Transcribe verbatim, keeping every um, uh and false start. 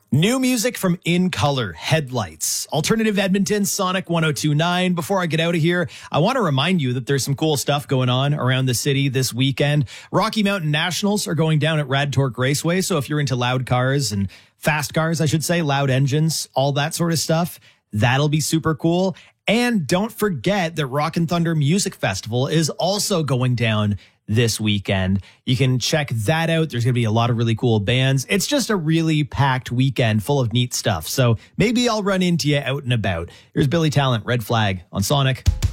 New music from In Color, Headlights, Alternative Edmonton, Sonic one oh two point nine. Before I get out of here, I want to remind you that there's some cool stuff going on around the city this weekend. Rocky Mountain Nationals are going down at Rad Torque Raceway. So if you're into loud cars and fast cars, I should say, loud engines, all that sort of stuff, that'll be super cool. And don't forget that Rock and Thunder Music Festival is also going down this weekend. You can check that out. There's going to be a lot of really cool bands. It's just a really packed weekend full of neat stuff. So maybe I'll run into you out and about. Here's Billy Talent, Red Flag on Sonic.